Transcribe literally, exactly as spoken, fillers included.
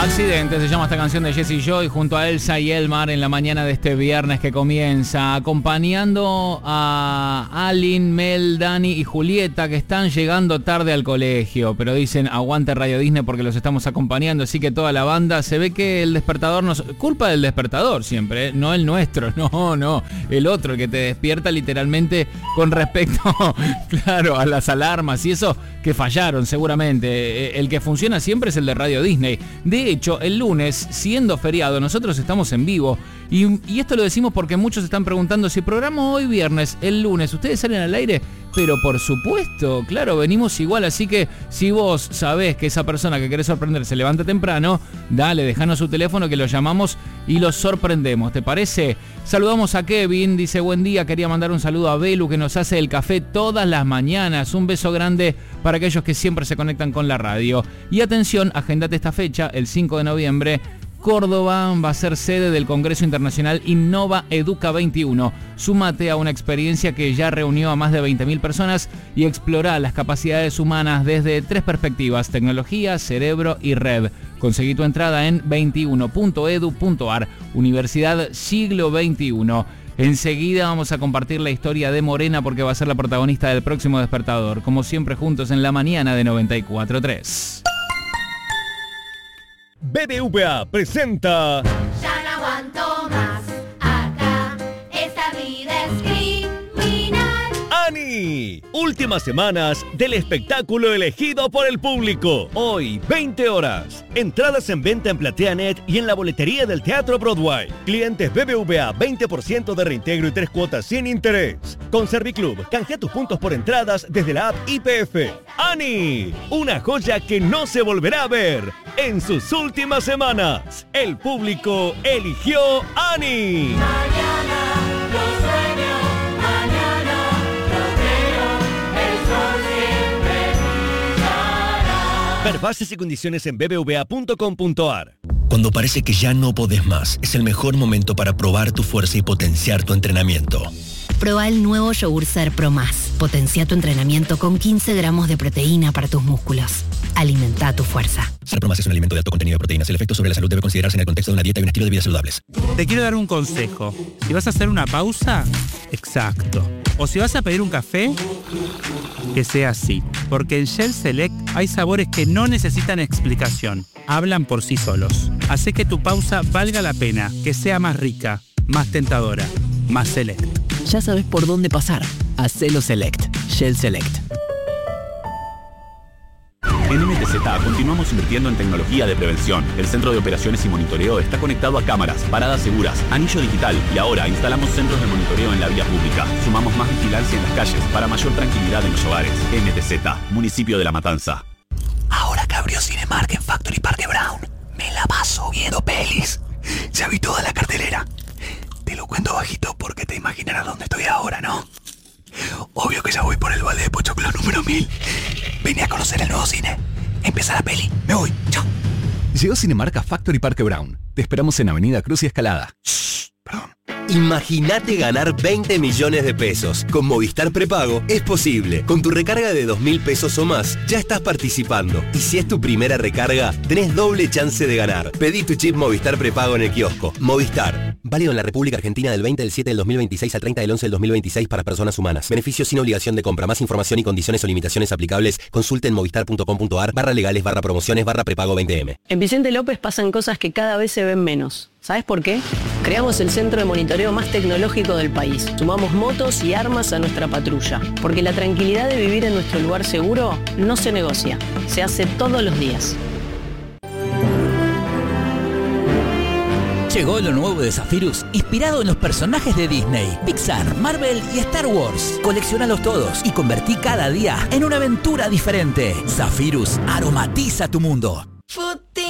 Accidente se llama esta canción de Jessie Joy junto a Elsa y Elmar en la mañana de este viernes que comienza, acompañando a Alin, Mel, Dani y Julieta, que están llegando tarde al colegio, pero dicen aguante Radio Disney porque los estamos acompañando, así que toda la banda, se ve que el despertador nos... culpa del despertador siempre, ¿eh? No el nuestro, no, no, el otro, el que te despierta literalmente con respecto, claro, a las alarmas y eso que fallaron seguramente. El que funciona siempre es el de Radio Disney. De hecho, el lunes, siendo feriado, nosotros estamos en vivo. Y, y esto lo decimos porque muchos están preguntando si programo hoy viernes, el lunes, ¿ustedes salen al aire? Pero por supuesto, claro, venimos igual, así que si vos sabés que esa persona que querés sorprender se levanta temprano, dale, dejanos su teléfono que lo llamamos y lo sorprendemos, ¿te parece? Saludamos a Kevin, dice buen día, quería mandar un saludo a Belu que nos hace el café todas las mañanas, un beso grande para aquellos que siempre se conectan con la radio. Y atención, agendate esta fecha, el cinco de noviembre, Córdoba va a ser sede del Congreso Internacional Innova Educa veintiuno. Súmate a una experiencia que ya reunió a más de veinte mil personas y explora las capacidades humanas desde tres perspectivas: tecnología, cerebro y red. Conseguí tu entrada en veintiuno punto edu punto ar, Universidad Siglo veintiuno. Enseguida vamos a compartir la historia de Morena porque va a ser la protagonista del próximo despertador. Como siempre, juntos en la mañana de noventa y cuatro punto tres. B B V A presenta... Ya no aguanto más, acá esta vida es criminal. ¡Ani! Últimas semanas del espectáculo elegido por el público. Hoy, veinte horas. Entradas en venta en PlateaNet y en la boletería del Teatro Broadway. Clientes B B V A, veinte por ciento de reintegro y tres cuotas sin interés. Con Serviclub, canjea tus puntos por entradas desde la app I P F. ¡Ani! Una joya que no se volverá a ver. En sus últimas semanas, el público eligió Ani. Mañana lo sueño, mañana lo creo, el sol siempre brillará. Ver bases y condiciones en b b v a punto com punto ar. Cuando parece que ya no podés más, es el mejor momento para probar tu fuerza y potenciar tu entrenamiento. Proba el nuevo yogur Ser Pro Más. Potencia tu entrenamiento con quince gramos de proteína para tus músculos. Alimenta tu fuerza. Ser Pro Más es un alimento de alto contenido de proteínas. El efecto sobre la salud debe considerarse en el contexto de una dieta y un estilo de vida saludables. Te quiero dar un consejo. Si vas a hacer una pausa, exacto. O si vas a pedir un café, que sea así. Porque en Shell Select hay sabores que no necesitan explicación. Hablan por sí solos. Hace que tu pausa valga la pena, que sea más rica, más tentadora, más select. Ya sabes por dónde pasar. Hacelo Select. Shell Select. En M T Z continuamos invirtiendo en tecnología de prevención. El centro de operaciones y monitoreo está conectado a cámaras, paradas seguras, anillo digital y ahora instalamos centros de monitoreo en la vía pública. Sumamos más vigilancia en las calles para mayor tranquilidad en los hogares. M T Z, municipio de La Matanza. Ahora que abrió Cinemark en Factory Parque Brown, me la paso viendo pelis. Ya vi toda la cartelera. Te lo cuento bajito porque te imaginarás dónde estoy ahora, ¿no? Obvio que ya voy por el balde de Pochoclo número mil. Vine a conocer el nuevo cine. Empieza la peli. Me voy. Chao. Llegó Cinemark a Factory Parque Brown. Te esperamos en Avenida Cruz y Escalada. Shh, perdón. Imagínate ganar veinte millones de pesos. Con Movistar Prepago es posible. Con tu recarga de dos mil pesos o más, ya estás participando. Y si es tu primera recarga, tenés doble chance de ganar. Pedí tu chip Movistar Prepago en el kiosco. Movistar. Válido en la República Argentina del veinte del siete del dos mil veintiséis al treinta del once del dos mil veintiséis para personas humanas. Beneficios sin obligación de compra. Más información y condiciones o limitaciones aplicables. Consulte en movistar punto com punto ar barra legales barra promociones barra prepago veinte eme. En Vicente López pasan cosas que cada vez se ven menos. ¿Sabes por qué? Creamos el centro de monitoreo más tecnológico del país. Sumamos motos y armas a nuestra patrulla. Porque la tranquilidad de vivir en nuestro lugar seguro no se negocia. Se hace todos los días. Llegó lo nuevo de Zephyrus, inspirado en los personajes de Disney, Pixar, Marvel y Star Wars. Colecciónalos todos y convertí cada día en una aventura diferente. Zephyrus aromatiza tu mundo.